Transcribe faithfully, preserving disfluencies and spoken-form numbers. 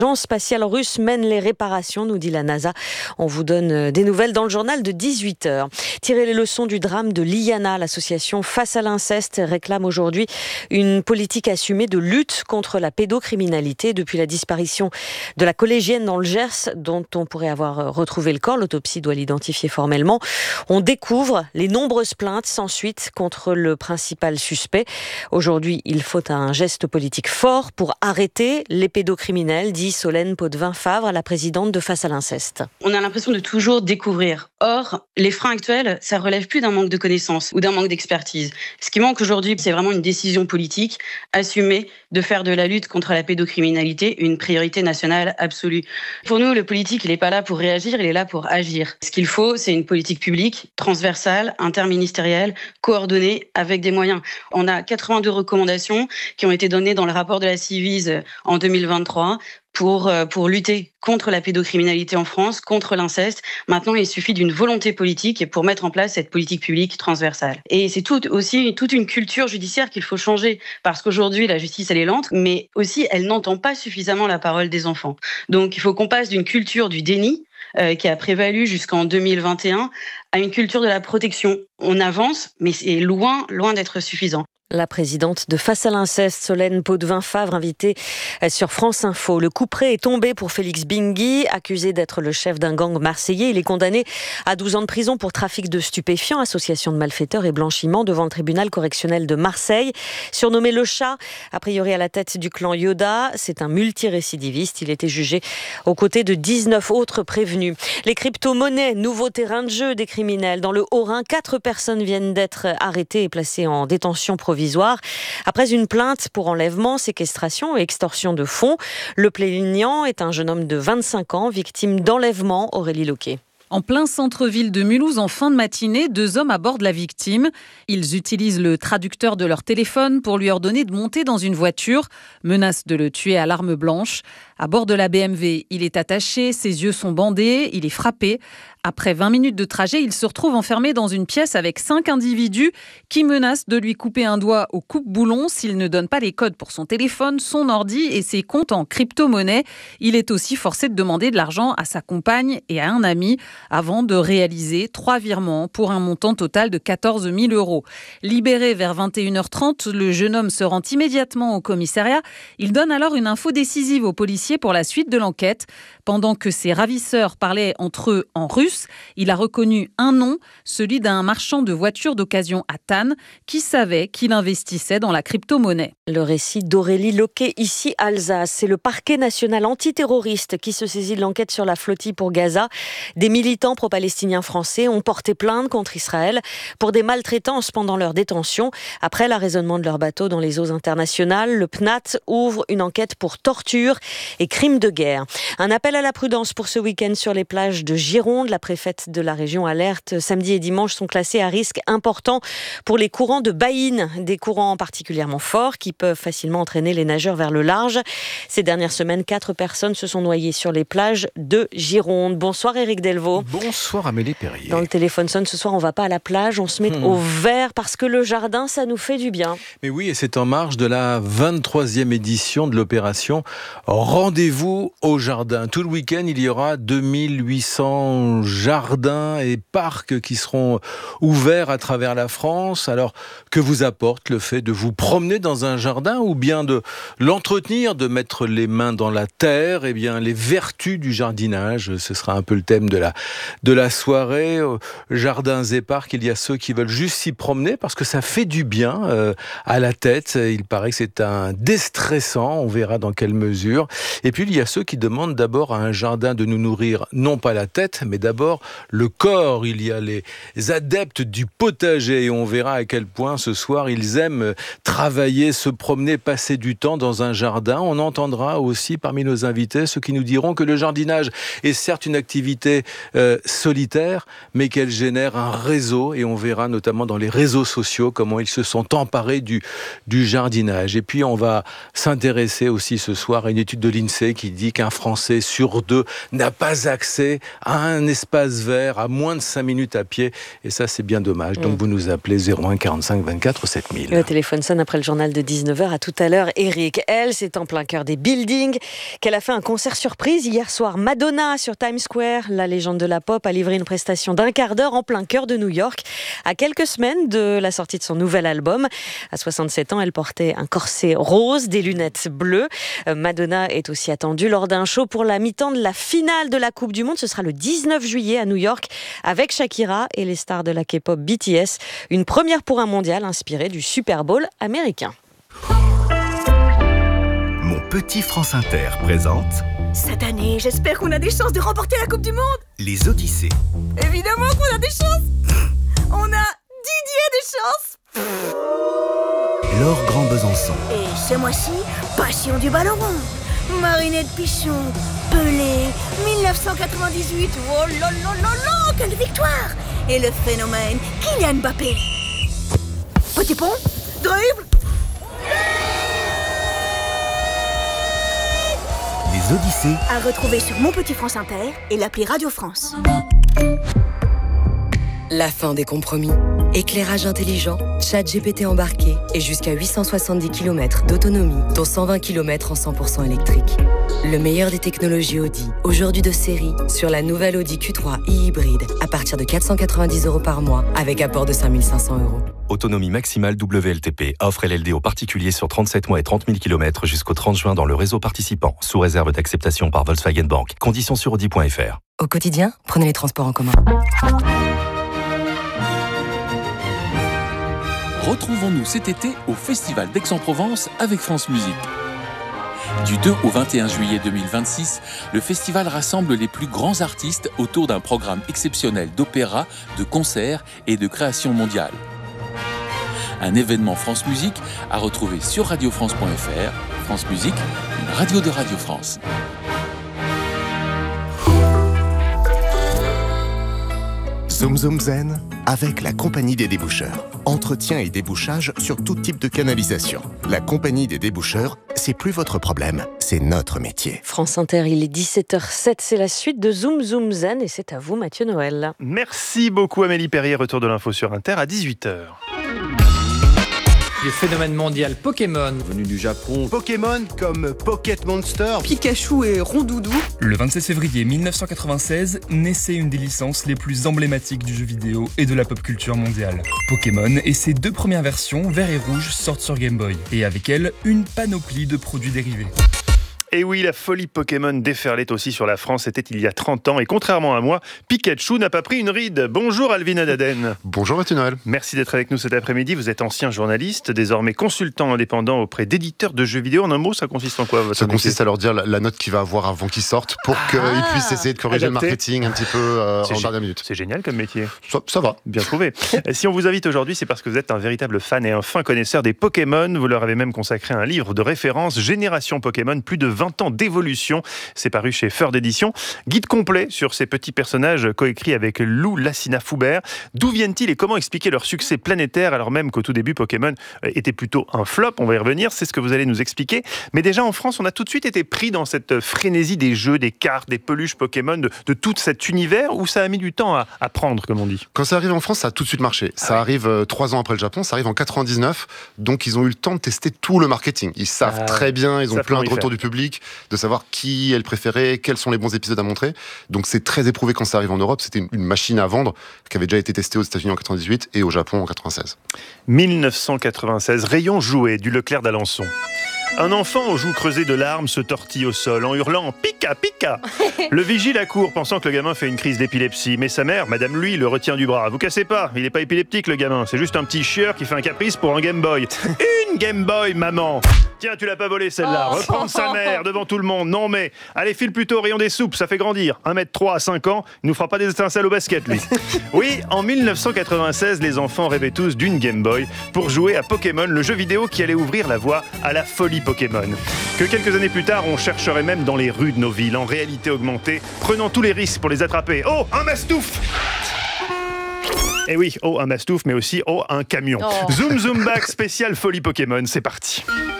L'agence spatiale russe mène les réparations, nous dit la NASA. On vous donne des nouvelles dans le journal de dix-huit heures. Tirer les leçons du drame de l'IANA, l'association Face à l'inceste réclame aujourd'hui une politique assumée de lutte contre la pédocriminalité. Depuis la disparition de la collégienne dans le Gers, dont on pourrait avoir retrouvé le corps, l'autopsie doit l'identifier formellement, on découvre les nombreuses plaintes sans suite contre le principal suspect. Aujourd'hui, il faut un geste politique fort pour arrêter les pédocriminels, dit Solène Potvin-Favre, la présidente de Face à l'inceste. On a l'impression de toujours découvrir. Or, les freins actuels, ça relève plus d'un manque de connaissances ou d'un manque d'expertise. Ce qui manque aujourd'hui, c'est vraiment une décision politique assumée de faire de la lutte contre la pédocriminalité une priorité nationale absolue. Pour nous, le politique, il n'est pas là pour réagir, il est là pour agir. Ce qu'il faut, c'est une politique publique, transversale, interministérielle, coordonnée, avec des moyens. On a quatre-vingt-deux recommandations qui ont été données dans le rapport de la Civise en deux mille vingt-trois pour, pour lutter contre la pédocriminalité en France, contre l'inceste. Maintenant, il suffit d'une volonté politique pour mettre en place cette politique publique transversale. Et c'est tout, aussi toute une culture judiciaire qu'il faut changer, parce qu'aujourd'hui, la justice, elle est lente, mais aussi, elle n'entend pas suffisamment la parole des enfants. Donc, il faut qu'on passe d'une culture du déni, euh, qui a prévalu jusqu'en deux mille vingt et un, à une culture de la protection. On avance, mais c'est loin, loin d'être suffisant. La présidente de Face à l'inceste, Solène Potvin-Favre, invitée sur France Info. Le couperet est tombé pour Félix Bingui, accusé d'être le chef d'un gang marseillais. Il est condamné à douze ans de prison pour trafic de stupéfiants, association de malfaiteurs et blanchiment devant le tribunal correctionnel de Marseille. Surnommé le chat, a priori à la tête du clan Yoda, c'est un multirécidiviste. Il était jugé aux côtés de dix-neuf autres prévenus. Les crypto-monnaies, nouveau terrain de jeu des criminels. Dans le Haut-Rhin, quatre personnes viennent d'être arrêtées et placées en détention provisoire. Après une plainte pour enlèvement, séquestration et extorsion de fonds. Le plaignant est un jeune homme de vingt-cinq ans, victime d'enlèvement, Aurélie Loquet. En plein centre-ville de Mulhouse, en fin de matinée, deux hommes abordent la victime. Ils utilisent le traducteur de leur téléphone pour lui ordonner de monter dans une voiture, menacent de le tuer à l'arme blanche. À bord de la B M W, il est attaché, ses yeux sont bandés, il est frappé. Après vingt minutes de trajet, il se retrouve enfermé dans une pièce avec cinq individus qui menacent de lui couper un doigt au coupe-boulon s'il ne donne pas les codes pour son téléphone, son ordi et ses comptes en crypto-monnaie. Il est aussi forcé de demander de l'argent à sa compagne et à un ami avant de réaliser trois virements pour un montant total de quatorze mille euros. Libéré vers vingt et une heures trente, le jeune homme se rend immédiatement au commissariat. Il donne alors une info décisive aux policiers pour la suite de l'enquête. Pendant que ses ravisseurs parlaient entre eux en russe, il a reconnu un nom, celui d'un marchand de voitures d'occasion à Thann, qui savait qu'il investissait dans la crypto-monnaie. Le récit d'Aurélie Loquet, ici Alsace. C'est le parquet national antiterroriste qui se saisit de l'enquête sur la flottille pour Gaza. Des militants pro-palestiniens français ont porté plainte contre Israël pour des maltraitances pendant leur détention. Après l'arraisonnement de leur bateau dans les eaux internationales, le P N A T ouvre une enquête pour torture et crimes de guerre. Un appel à la prudence pour ce week-end sur les plages de Gironde. La préfète de la région alerte. Samedi et dimanche sont classés à risque important pour les courants de baïne. Des courants particulièrement forts qui peuvent facilement entraîner les nageurs vers le large. Ces dernières semaines, quatre personnes se sont noyées sur les plages de Gironde. Bonsoir Éric Delvaux. Bonsoir Amélie Perrier. Dans le téléphone sonne ce soir, on ne va pas à la plage, on se met hmm. au vert parce que le jardin, ça nous fait du bien. Mais oui, et c'est en marge de la vingt-troisième édition de l'opération Rendez-vous au jardin. Tout le week-end, il y aura deux mille huit cents jardins et parcs qui seront ouverts à travers la France. Alors, que vous apporte le fait de vous promener dans un jardin ou bien de l'entretenir, de mettre les mains dans la terre? Eh bien, les vertus du jardinage, ce sera un peu le thème de la, de la soirée. Jardins et parcs, il y a ceux qui veulent juste s'y promener parce que ça fait du bien euh, à la tête. Il paraît que c'est un déstressant, on verra dans quelle mesure. Et puis, il y a ceux qui demandent d'abord à un jardin de nous nourrir, non pas la tête, mais d'abord le corps. Il y a les adeptes du potager et on verra à quel point ce soir ils aiment travailler, se promener, passer du temps dans un jardin. On entendra aussi parmi nos invités ceux qui nous diront que le jardinage est certes une activité euh, solitaire, mais qu'elle génère un réseau et on verra notamment dans les réseaux sociaux comment ils se sont emparés du, du jardinage. Et puis on va s'intéresser aussi ce soir à une étude de l'INSEE qui dit qu'un Français sur deux n'a pas accès à un espace espace vert à moins de cinq minutes à pied. Et ça, c'est bien dommage. Donc, mmh. vous nous appelez zéro un quarante-cinq vingt-quatre sept mille. Le téléphone sonne après le journal de dix-neuf heures. À tout à l'heure, Eric. Elle, c'est en plein cœur des buildings qu'elle a fait un concert surprise hier soir. Madonna sur Times Square. La légende de la pop a livré une prestation d'un quart d'heure en plein cœur de New York. À quelques semaines de la sortie de son nouvel album. À soixante-sept ans, elle portait un corset rose, des lunettes bleues. Madonna est aussi attendue lors d'un show pour la mi-temps de la finale de la Coupe du Monde. Ce sera le dix-neuf juillet à New York avec Shakira et les stars de la K-pop B T S. Une première pour un mondial inspiré du Super Bowl américain. Mon petit France Inter présente... Cette année, j'espère qu'on a des chances de remporter la Coupe du Monde. Les Odyssées. Évidemment qu'on a des chances. On a Didier des chances. Laure Grand Besançon. Et ce mois-ci, passion du ballon rond. Marinette Pichon, Pelé, dix-neuf cent quatre-vingt-dix-huit. Oh là là là là, quelle victoire. Et le phénomène, Kylian Mbappé. Petit pont, dribble. Les Odyssées. À retrouver sur Mon Petit France Inter et l'appli Radio France. La fin des compromis. Éclairage intelligent, chat G P T embarqué et jusqu'à huit cent soixante-dix kilomètres d'autonomie, dont cent vingt kilomètres en cent pour cent électrique. Le meilleur des technologies Audi, aujourd'hui de série, sur la nouvelle Audi Q trois e-hybride, à partir de quatre cent quatre-vingt-dix euros par mois, avec apport de cinq mille cinq cents euros. Autonomie maximale W L T P. Offre L L D aux particuliers sur trente-sept mois et trente mille kilomètres jusqu'au trente juin dans le réseau participant, sous réserve d'acceptation par Volkswagen Bank. Conditions sur audi point f r. Au quotidien, prenez les transports en commun. Retrouvons-nous cet été au Festival d'Aix-en-Provence avec France Musique. Du deux au vingt et un juillet deux mille vingt-six, le festival rassemble les plus grands artistes autour d'un programme exceptionnel d'opéra, de concerts et de création mondiale. Un événement France Musique à retrouver sur radio france point f r. France Musique, une radio de Radio France. Zoom Zoom Zen avec la Compagnie des déboucheurs. Entretien et débouchage sur tout type de canalisation. La Compagnie des déboucheurs, c'est plus votre problème, c'est notre métier. France Inter, il est dix-sept heures zéro sept, c'est la suite de Zoom Zoom Zen et c'est à vous Mathieu Noël. Merci beaucoup Amélie Perrier, retour de l'info sur Inter à dix-huit heures. Le phénomène mondial Pokémon, venu du Japon. Pokémon comme Pocket Monster, Pikachu et Rondoudou. Le vingt-sept février mille neuf cent quatre-vingt-seize naissait une des licences les plus emblématiques du jeu vidéo et de la pop culture mondiale. Pokémon et ses deux premières versions, vert et rouge, sortent sur Game Boy. Et avec elles, une panoplie de produits dérivés. Et oui, la folie Pokémon déferlait aussi sur la France, c'était il y a trente ans. Et contrairement à moi, Pikachu n'a pas pris une ride. Bonjour Alvin Adaden. Bonjour Mathieu Noël. Merci d'être avec nous cet après-midi. Vous êtes ancien journaliste, désormais consultant indépendant auprès d'éditeurs de jeux vidéo. En un mot, ça consiste en quoi votre Ça métier ? consiste à leur dire la, la note qu'il va avoir avant qu'ils sortent pour ah, qu'ils puissent essayer de corriger adapté. le marketing un petit peu euh, en gé- dernière minute. C'est génial comme métier. Ça, ça va. Bien trouvé. Si on vous invite aujourd'hui, c'est parce que vous êtes un véritable fan et un fin connaisseur des Pokémon. Vous leur avez même consacré un livre de référence, Génération Pokémon, plus de vingt ans d'évolution. C'est paru chez Feur d'édition. Guide complet sur ces petits personnages coécrits avec Lou Lassina-Foubert. D'où viennent-ils et comment expliquer leur succès planétaire alors même qu'au tout début Pokémon était plutôt un flop? On va y revenir, c'est ce que vous allez nous expliquer. Mais déjà en France, on a tout de suite été pris dans cette frénésie des jeux, des cartes, des peluches Pokémon, de, de tout cet univers où ça a mis du temps à, à prendre, comme on dit. Quand ça arrive en France, ça a tout de suite marché. Ça ah ouais. arrive euh, trois ans après le Japon, ça arrive en quatre-vingt-dix-neuf. Donc ils ont eu le temps de tester tout le marketing. Ils savent ah, très bien, ils ont plein de retours du public, de savoir qui est le préféré, quels sont les bons épisodes à montrer. Donc c'est très éprouvé quand ça arrive en Europe. C'était une, une machine à vendre qui avait déjà été testée aux États-Unis en quatre-vingt-dix-huit et au Japon en quatre-vingt-seize. dix-neuf cent quatre-vingt-seize, rayon jouet du Leclerc d'Alençon. Un enfant aux joues creusées de larmes se tortille au sol en hurlant « Pika, pika !» Le vigile accourt pensant que le gamin fait une crise d'épilepsie. Mais sa mère, Madame Lui, le retient du bras. « Vous cassez pas, il est pas épileptique le gamin, c'est juste un petit chieur qui fait un caprice pour un Game Boy. » Une Game Boy, maman. Tiens, tu l'as pas volé celle-là. Oh. Reprendre sa mère devant tout le monde. Non mais, allez, file plutôt au rayon des soupes, ça fait grandir. un mètre trois à cinq ans, il nous fera pas des étincelles au basket, lui. Oui, en dix-neuf cent quatre-vingt-seize, les enfants rêvaient tous d'une Game Boy pour jouer à Pokémon, le jeu vidéo qui allait ouvrir la voie à la folie Pokémon. Que quelques années plus tard, on chercherait même dans les rues de nos villes, en réalité augmentée, prenant tous les risques pour les attraper. Oh, un mastouf! Eh oui, oh, un mastouf, mais aussi, oh, un camion. Oh. Zoom Zoom Back, spécial folie Pokémon, c'est parti.